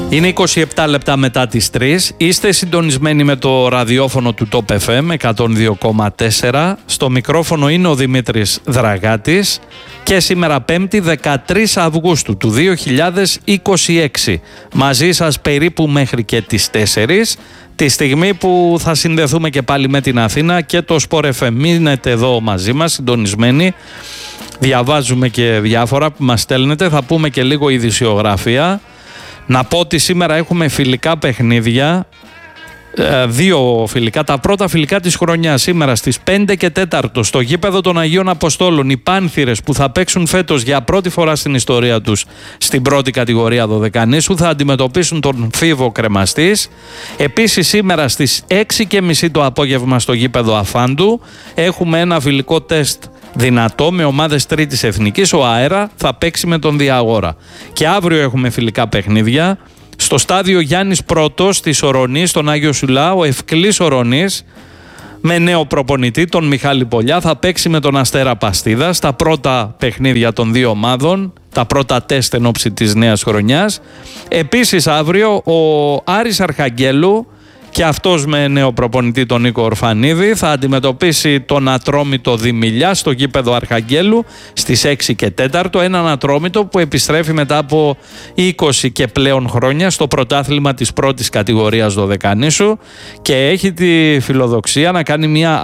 Είναι 27 λεπτά μετά τις 3. Είστε συντονισμένοι με το ραδιόφωνο του Top FM 102,4. Στο μικρόφωνο είναι ο Δημήτρης Δραγάτης και σήμερα 5η 13 Αυγούστου του 2026. Μαζί σας περίπου μέχρι και τις 4, τη στιγμή που θα συνδεθούμε και πάλι με την Αθήνα και το Sport FM. Μείνετε εδώ μαζί μας συντονισμένοι. Διαβάζουμε και διάφορα που μας στέλνετε. Θα πούμε και λίγο ειδησιογραφία. Να πω ότι σήμερα έχουμε φιλικά παιχνίδια, 2 φιλικά, τα πρώτα φιλικά της χρονιάς, σήμερα στις 5 και 4 στο γήπεδο των Αγίων Αποστόλων. Οι Πάνθυρες που θα παίξουν φέτος για πρώτη φορά στην ιστορία τους στην πρώτη κατηγορία δωδεκανήσου θα αντιμετωπίσουν τον Φίβο Κρεμαστής. Επίσης σήμερα στις 6:30 το απόγευμα στο γήπεδο Αφάντου έχουμε ένα φιλικό τεστ δυνατό με ομάδες τρίτης εθνικής. Ο Αέρα θα παίξει με τον Διαγόρα. Και αύριο έχουμε φιλικά παιχνίδια. Στο στάδιο Γιάννης Πρώτος της Ορονής, στον Άγιο Σουλά, ο Ευκλής Ορονής με νέο προπονητή, τον Μιχάλη Πολιά, θα παίξει με τον Αστέρα Παστίδα στα πρώτα παιχνίδια των δύο ομάδων, τα πρώτα τεστ εν ώψη της νέας χρονιάς. Επίσης αύριο ο Άρης Αρχαγγέλου, και αυτός με νέο προπονητή τον Νίκο Ορφανίδη, θα αντιμετωπίσει τον Ατρόμητο Δημηλιά στο γήπεδο Αρχαγγέλου στις 6 και 4. Έναν Ατρόμητο που επιστρέφει μετά από 20 και πλέον χρόνια στο πρωτάθλημα της πρώτης κατηγορίας δωδεκανήσου και έχει τη φιλοδοξία να κάνει μια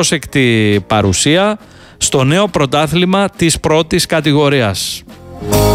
αξιοπρόσεκτη παρουσία στο νέο πρωτάθλημα της πρώτης κατηγορίας.